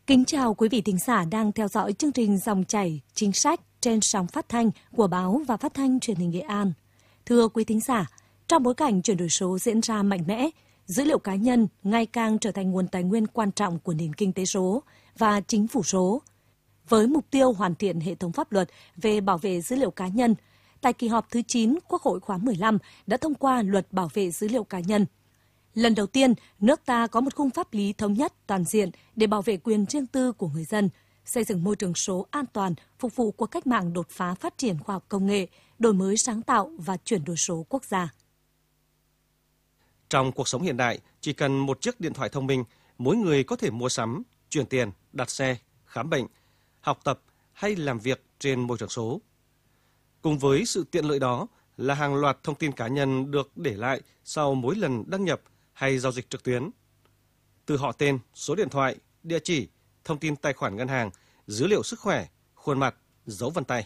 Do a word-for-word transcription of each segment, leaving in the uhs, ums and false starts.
Kính chào quý vị thính giả đang theo dõi chương trình Dòng chảy chính sách trên sóng phát thanh của Báo và Phát thanh Truyền hình Nghệ An. Thưa quý thính giả, trong bối cảnh chuyển đổi số diễn ra mạnh mẽ, dữ liệu cá nhân ngày càng trở thành nguồn tài nguyên quan trọng của nền kinh tế số và chính phủ số. Với mục tiêu hoàn thiện hệ thống pháp luật về bảo vệ dữ liệu cá nhân, tại kỳ họp thứ chín Quốc hội khóa mười lăm đã thông qua Luật Bảo vệ dữ liệu cá nhân. Lần đầu tiên, nước ta có một khung pháp lý thống nhất toàn diện để bảo vệ quyền riêng tư của người dân, xây dựng môi trường số an toàn, phục vụ cuộc cách mạng đột phá phát triển khoa học công nghệ, đổi mới sáng tạo và chuyển đổi số quốc gia. Trong cuộc sống hiện đại, chỉ cần một chiếc điện thoại thông minh, mỗi người có thể mua sắm, chuyển tiền, đặt xe, khám bệnh, học tập hay làm việc trên môi trường số. Cùng với sự tiện lợi đó là hàng loạt thông tin cá nhân được để lại sau mỗi lần đăng nhập hay giao dịch trực tuyến. Từ họ tên, số điện thoại, địa chỉ, thông tin tài khoản ngân hàng, dữ liệu sức khỏe, khuôn mặt, dấu vân tay.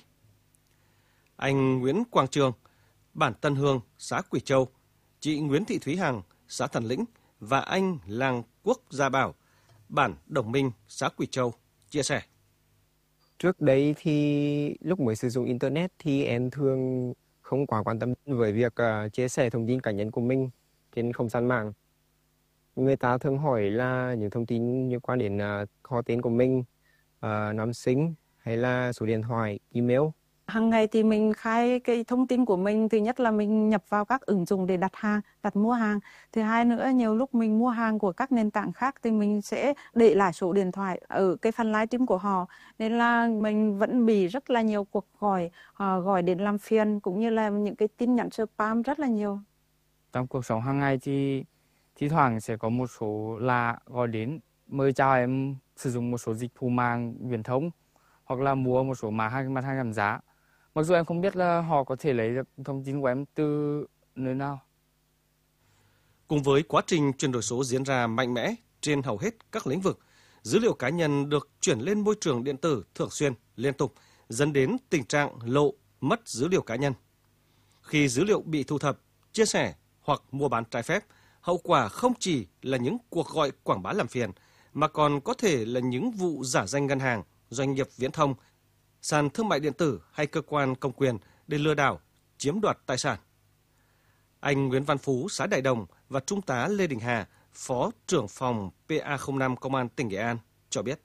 Anh Nguyễn Quang Trường, bản Tân Hương, xã Quỳ Châu, chị Nguyễn Thị Thúy Hằng, xã Thần Lĩnh và anh Làng Quốc Gia Bảo, bản Đồng Minh, xã Quỳ Châu, chia sẻ. Trước đấy thì lúc mới sử dụng Internet thì em thường không quá quan tâm với việc uh, chia sẻ thông tin cá nhân của mình trên không gian mạng. Người ta thường hỏi là những thông tin liên quan đến uh, họ tên của mình, uh, năm sinh hay là số điện thoại, email. Hàng ngày thì mình khai cái thông tin của mình, thứ nhất là mình nhập vào các ứng dụng để đặt hàng, đặt mua hàng. Thứ hai nữa, nhiều lúc mình mua hàng của các nền tảng khác thì mình sẽ để lại số điện thoại ở cái phần livestream của họ. Nên là mình vẫn bị rất là nhiều cuộc gọi, họ gọi đến làm phiền cũng như là những cái tin nhắn spam rất là nhiều. Trong cuộc sống hàng ngày thì thi thoảng sẽ có một số lạ gọi đến mời chào em sử dụng một số dịch vụ mạng viễn thông hoặc là mua một số mặt hàng mặt hàng giảm giá. Mặc dù em không biết là họ có thể lấy được thông tin của em từ nơi nào. Cùng với quá trình chuyển đổi số diễn ra mạnh mẽ trên hầu hết các lĩnh vực, dữ liệu cá nhân được chuyển lên môi trường điện tử thường xuyên, liên tục, dẫn đến tình trạng lộ, mất dữ liệu cá nhân. Khi dữ liệu bị thu thập, chia sẻ hoặc mua bán trái phép, hậu quả không chỉ là những cuộc gọi quảng bá làm phiền, mà còn có thể là những vụ giả danh ngân hàng, doanh nghiệp viễn thông, sàn thương mại điện tử hay cơ quan công quyền để lừa đảo, chiếm đoạt tài sản. Anh Nguyễn Văn Phú, xã Đại Đồng và Trung tá Lê Đình Hà, Phó trưởng phòng P A không năm Công an tỉnh Nghệ An cho biết.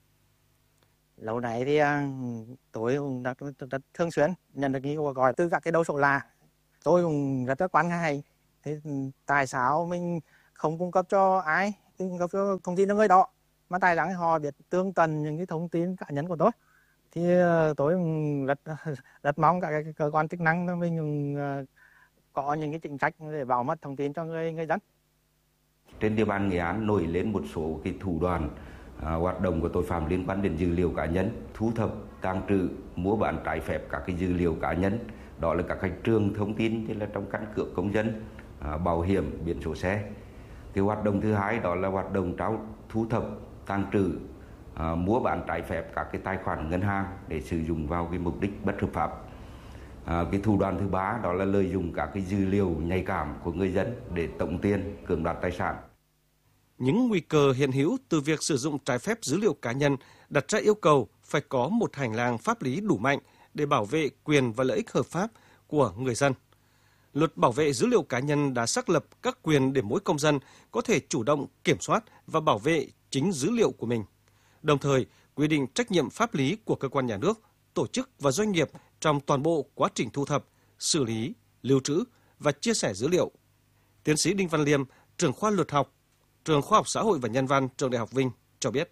Lâu nay thì tôi cũng rất, rất, rất thường xuyên nhận được những cuộc gọi từ các cái đầu số lạ. Tôi cũng rất là quan ngại. Thế tại sao mình không cung cấp cho ai, cung cấp cho thông tin cho người đó, mà tại rằng họ biết tương tận những cái thông tin cá nhân của tôi. Thì tôi rất rất mong các cái cơ quan chức năng mình có những cái chính sách để bảo mật thông tin cho người người dân. Trên địa bàn Nghệ An nổi lên một số cái thủ đoạn à, hoạt động của tội phạm liên quan đến dữ liệu cá nhân, thu thập, tàng trữ, mua bán trái phép các cái dữ liệu cá nhân, đó là các cái trường thông tin như là trong căn cước công dân, à, bảo hiểm, biển số xe. Cái hoạt động thứ hai đó là hoạt động trao thu thập, tàng trữ, À, mua bán trái phép các cái tài khoản ngân hàng để sử dụng vào cái mục đích bất hợp pháp. À, cái thủ đoạn thứ ba đó là lợi dụng các cái dữ liệu nhạy cảm của người dân để tống tiền, cưỡng đoạt tài sản. Những nguy cơ hiện hữu từ việc sử dụng trái phép dữ liệu cá nhân đặt ra yêu cầu phải có một hành lang pháp lý đủ mạnh để bảo vệ quyền và lợi ích hợp pháp của người dân. Luật Bảo vệ dữ liệu cá nhân đã xác lập các quyền để mỗi công dân có thể chủ động kiểm soát và bảo vệ chính dữ liệu của mình. Đồng thời, quy định trách nhiệm pháp lý của cơ quan nhà nước, tổ chức và doanh nghiệp trong toàn bộ quá trình thu thập, xử lý, lưu trữ và chia sẻ dữ liệu. Tiến sĩ Đinh Văn Liêm, trưởng khoa luật học, trường Khoa học Xã hội và Nhân văn, trường Đại học Vinh cho biết.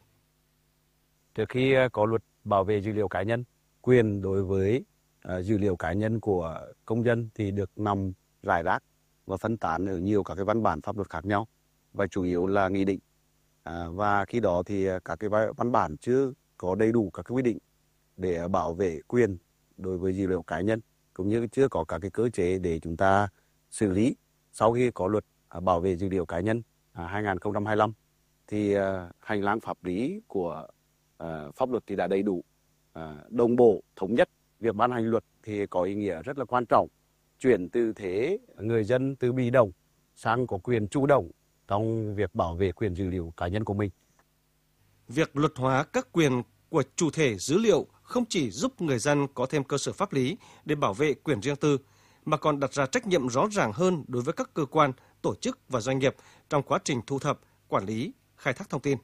Trước khi có luật bảo vệ dữ liệu cá nhân, quyền đối với uh, dữ liệu cá nhân của công dân thì được nằm rải rác và phân tán ở nhiều các cái văn bản pháp luật khác nhau, và chủ yếu là nghị định. À, và khi đó thì các cái văn bản chưa có đầy đủ các cái quy định để bảo vệ quyền đối với dữ liệu cá nhân, cũng như chưa có các cái cơ chế để chúng ta xử lý. Sau khi có luật bảo vệ dữ liệu cá nhân hai nghìn không trăm hai mươi lăm thì hành lang pháp lý của pháp luật thì đã đầy đủ, đồng bộ, thống nhất. Việc ban hành luật thì có ý nghĩa rất là quan trọng, chuyển từ thế người dân từ bị động sang có quyền chủ động trong việc bảo vệ quyền dữ liệu cá nhân của mình. việc luật hóa các quyền của chủ thể dữ liệu không chỉ giúp người dân có thêm cơ sở pháp lý để bảo vệ quyền riêng tư, mà còn đặt ra trách nhiệm rõ ràng hơn đối với các cơ quan, tổ chức và doanh nghiệp trong quá trình thu thập, quản lý, khai thác thông tin.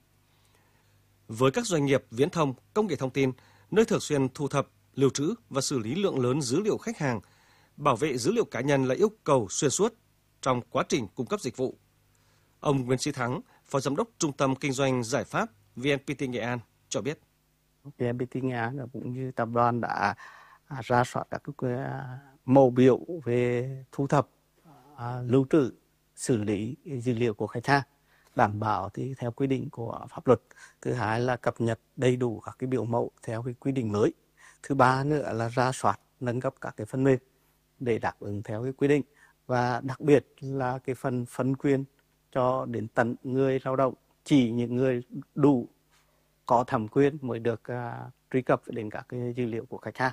Với các doanh nghiệp viễn thông, công nghệ thông tin, nơi thường xuyên thu thập, lưu trữ và xử lý lượng lớn dữ liệu khách hàng, bảo vệ dữ liệu cá nhân là yêu cầu xuyên suốt trong quá trình cung cấp dịch vụ. Ông Nguyễn Sĩ Thắng, Phó Giám đốc Trung tâm Kinh doanh Giải pháp vê en pê tê Nghệ An cho biết. vê en pê tê Nghệ An cũng như tập đoàn đã ra soát các cái mẫu biểu về thu thập, lưu trữ, xử lý dữ liệu của khách hàng, đảm bảo thì theo quy định của pháp luật. Thứ hai là cập nhật đầy đủ các cái biểu mẫu theo cái quy định mới. Thứ ba nữa là ra soát, nâng cấp các cái phần mềm để đáp ứng theo cái quy định, và đặc biệt là cái phần phân quyền cho đến tận người lao động, chỉ những người đủ có thẩm quyền mới được uh, truy cập đến các cái dữ liệu của khách hàng.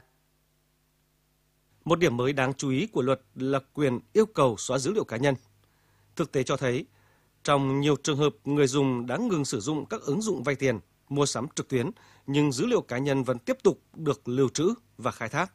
Một điểm mới đáng chú ý của luật là quyền yêu cầu xóa dữ liệu cá nhân. Thực tế cho thấy, trong nhiều trường hợp người dùng đã ngừng sử dụng các ứng dụng vay tiền, mua sắm trực tuyến, nhưng dữ liệu cá nhân vẫn tiếp tục được lưu trữ và khai thác.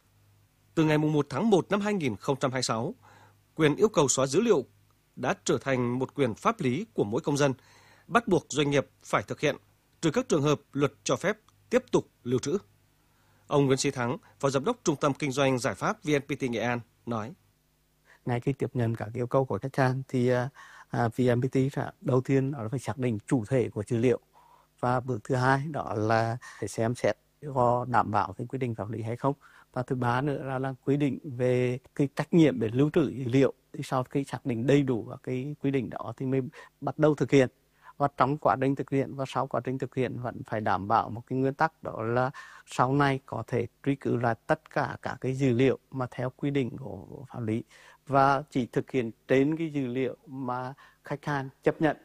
Từ ngày mùng một tháng một năm hai nghìn không trăm hai mươi sáu, quyền yêu cầu xóa dữ liệu đã trở thành một quyền pháp lý của mỗi công dân, bắt buộc doanh nghiệp phải thực hiện, trừ các trường hợp luật cho phép tiếp tục lưu trữ. Ông Nguyễn Sĩ Thắng, Phó Giám đốc Trung tâm Kinh doanh Giải pháp vê en pê tê Nghệ An nói. Ngay khi tiếp nhận các yêu cầu của khách hàng thì uh, vê en pê tê đầu tiên là phải xác định chủ thể của dữ liệu, và bước thứ hai đó là phải xem xét có đảm bảo cái quy định pháp lý hay không, và thứ ba nữa là, là quy định về cái trách nhiệm để lưu trữ dữ liệu. Thì sau khi xác định đầy đủ các cái quy định đó thì mới bắt đầu thực hiện, và trong quá trình thực hiện và sau quá trình thực hiện vẫn phải đảm bảo một cái nguyên tắc, đó là sau này có thể truy cứu lại tất cả các cái dữ liệu mà theo quy định của pháp lý, và chỉ thực hiện trên cái dữ liệu mà khách hàng chấp nhận.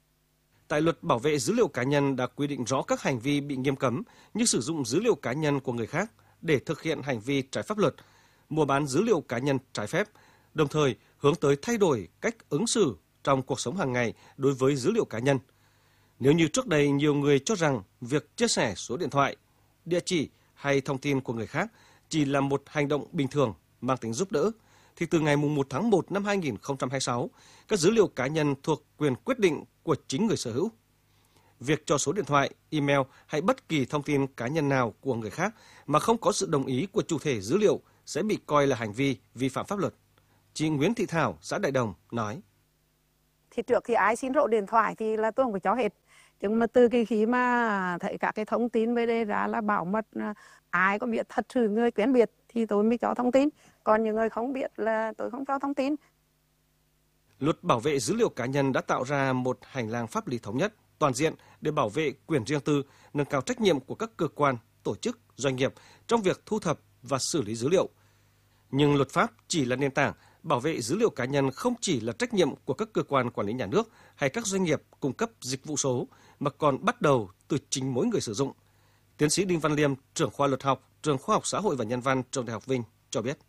Tại luật bảo vệ dữ liệu cá nhân đã quy định rõ các hành vi bị nghiêm cấm như sử dụng dữ liệu cá nhân của người khác để thực hiện hành vi trái pháp luật, mua bán dữ liệu cá nhân trái phép, đồng thời hướng tới thay đổi cách ứng xử trong cuộc sống hàng ngày đối với dữ liệu cá nhân. Nếu như trước đây nhiều người cho rằng việc chia sẻ số điện thoại, địa chỉ hay thông tin của người khác chỉ là một hành động bình thường mang tính giúp đỡ, thì từ ngày mùng một tháng một năm hai nghìn không trăm hai mươi sáu, các dữ liệu cá nhân thuộc quyền quyết định của chính người sở hữu. Việc cho số điện thoại, email hay bất kỳ thông tin cá nhân nào của người khác mà không có sự đồng ý của chủ thể dữ liệu sẽ bị coi là hành vi vi phạm pháp luật. Chị Nguyễn Thị Thảo, xã Đại Đồng nói. Thì trước khi ai xin số điện thoại thì là tôi không có cho hết. Nhưng mà từ cái khi mà thấy các cái thông tin về đây ra là bảo mật, ai có biết thật sự người quen biết thì tôi mới cho thông tin. Còn những người không biết là tôi không cho thông tin. Luật bảo vệ dữ liệu cá nhân đã tạo ra một hành lang pháp lý thống nhất, toàn diện để bảo vệ quyền riêng tư, nâng cao trách nhiệm của các cơ quan, tổ chức, doanh nghiệp trong việc thu thập và xử lý dữ liệu. Nhưng luật pháp chỉ là nền tảng, bảo vệ dữ liệu cá nhân không chỉ là trách nhiệm của các cơ quan quản lý nhà nước hay các doanh nghiệp cung cấp dịch vụ số, mà còn bắt đầu từ chính mỗi người sử dụng. Tiến sĩ Đinh Văn Liêm, trưởng khoa luật học, trường Khoa học Xã hội và Nhân văn, Trường Đại học Vinh cho biết.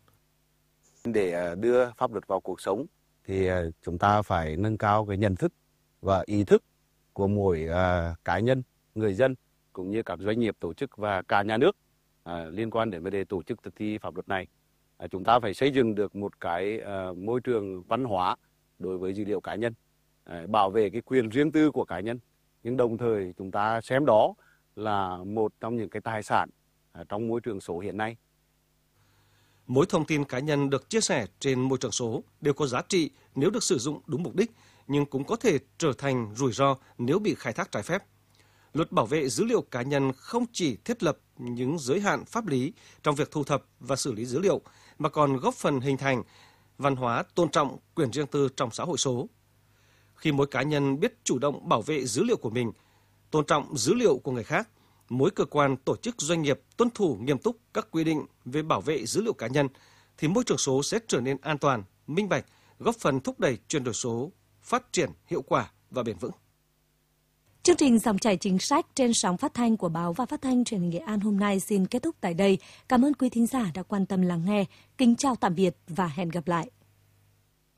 Để đưa pháp luật vào cuộc sống thì chúng ta phải nâng cao cái nhận thức và ý thức của mỗi uh, cá nhân, người dân cũng như các doanh nghiệp, tổ chức và cả nhà nước uh, liên quan đến vấn đề tổ chức thực thi pháp luật này. Uh, chúng ta phải xây dựng được một cái uh, môi trường văn hóa đối với dữ liệu cá nhân, uh, bảo vệ cái quyền riêng tư của cá nhân, nhưng đồng thời chúng ta xem đó là một trong những cái tài sản uh, trong môi trường số hiện nay. Mỗi thông tin cá nhân được chia sẻ trên môi trường số đều có giá trị nếu được sử dụng đúng mục đích, nhưng cũng có thể trở thành rủi ro nếu bị khai thác trái phép. Luật bảo vệ dữ liệu cá nhân không chỉ thiết lập những giới hạn pháp lý trong việc thu thập và xử lý dữ liệu, mà còn góp phần hình thành văn hóa tôn trọng quyền riêng tư trong xã hội số. Khi mỗi cá nhân biết chủ động bảo vệ dữ liệu của mình, tôn trọng dữ liệu của người khác, mỗi cơ quan, tổ chức, doanh nghiệp tuân thủ nghiêm túc các quy định về bảo vệ dữ liệu cá nhân, thì môi trường số sẽ trở nên an toàn, minh bạch, góp phần thúc đẩy chuyển đổi số, phát triển hiệu quả và bền vững. Chương trình Dòng chảy chính sách trên sóng phát thanh của Báo và Phát thanh Truyền hình Nghệ An hôm nay xin kết thúc tại đây. Cảm ơn quý thính giả đã quan tâm lắng nghe. Kính chào tạm biệt và hẹn gặp lại.